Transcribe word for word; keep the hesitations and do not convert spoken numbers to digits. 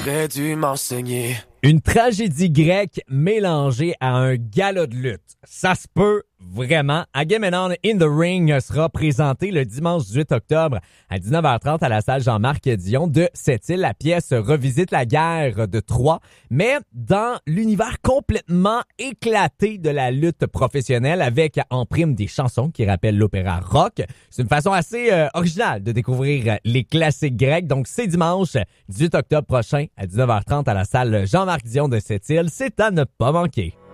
T'aurais dû m'enseigner. Une tragédie grecque mélangée à un gala de lutte. Ça se peut vraiment. Agamemnon in the Ring sera présenté le dimanche dix-huit octobre à dix-neuf heures trente à la salle Jean-Marc Dion de Sept-Îles. La pièce revisite la guerre de Troie, mais dans l'univers complètement éclaté de la lutte professionnelle avec en prime des chansons qui rappellent l'opéra rock. C'est une façon assez euh, originale de découvrir les classiques grecs. Donc c'est dimanche dix-huit octobre prochain à dix-neuf heures trente à la salle Jean-Marc Dion de Sept-Îles. C'est à ne pas manquer.